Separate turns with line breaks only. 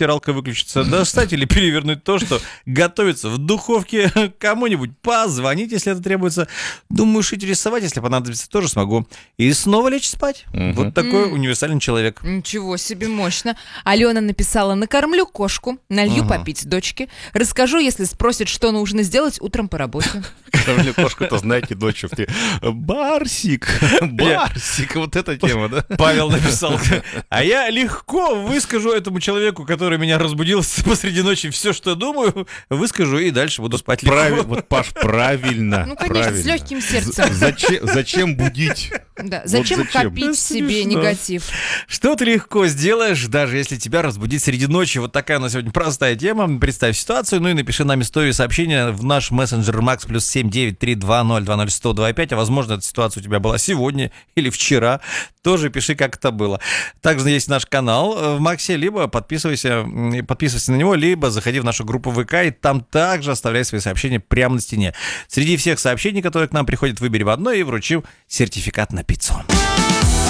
стиралка выключится, достать или перевернуть то, что готовится в духовке, кому-нибудь позвонить, если это требуется. Думаю, шить и рисовать, если понадобится, тоже смогу. И снова лечь спать. Вот такой универсальный человек.
Ничего себе, мощно. Алена написала: накормлю кошку, налью попить дочке, расскажу, если спросит, что нужно сделать утром по работе.
Кормлю кошку-то, знаете, ночью Барсик, вот эта тема, да?
Павел написал: а я легко выскажу этому человеку, который меня разбудил посреди ночи, все, что думаю, выскажу и дальше буду спать легко.
Правильно, вот, Паш, правильно.
Ну, конечно,
правильно.
с легким сердцем.
Зачем будить?
Да, зачем копить себе негатив?
Что ты легко сделаешь, даже если тебя разбудить среди ночи. Вот такая у нас сегодня простая тема. Представь ситуацию, ну и напиши нам историю сообщения в наш мессенджер Max +7 932 020 102 5. А возможно, эта ситуация у тебя была сегодня или вчера. Тоже пиши, как это было. Также есть наш канал в Максе, либо подписывайся на него, либо заходи в нашу группу ВК, и там также оставляй свои сообщения прямо на стене. Среди всех сообщений, которые к нам приходят, выбери в одно и вручим сертификат на пиццу.